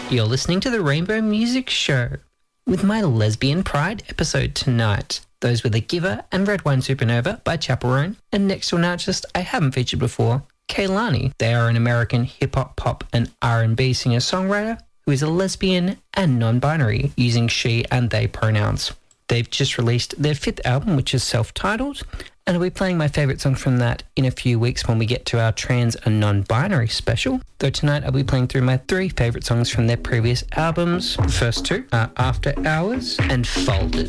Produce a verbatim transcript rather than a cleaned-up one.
You're listening to the Rainbow Music Show with my Lesbian Pride episode tonight. Those were The Giver and Red Wine Supernova by Chaperone. And next to an artist I haven't featured before, Kehlani. They are an American hip-hop, pop and R and B singer-songwriter who is a lesbian and non-binary, using she and they pronouns. They've just released their fifth album, which is self-titled, and I'll be playing my favourite song from that in a few weeks when we get to our trans and non-binary special. Though tonight I'll be playing through my three favourite songs from their previous albums. The first two are After Hours and Folded.